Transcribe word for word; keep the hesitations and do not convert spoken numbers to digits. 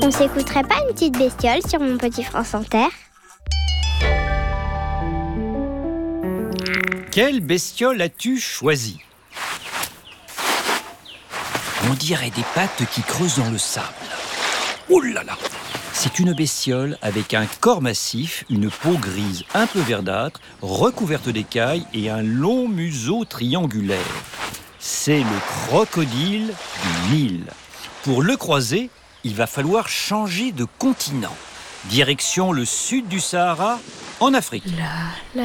On s'écouterait pas une petite bestiole sur Mon Petit France Inter? Quelle bestiole as-tu choisi? On dirait des pattes qui creusent dans le sable. Ouh là là! C'est une bestiole avec un corps massif, une peau grise un peu verdâtre, recouverte d'écailles et un long museau triangulaire. C'est le crocodile du Nil. Pour le croiser, il va falloir changer de continent. Direction le sud du Sahara, en Afrique. La, la,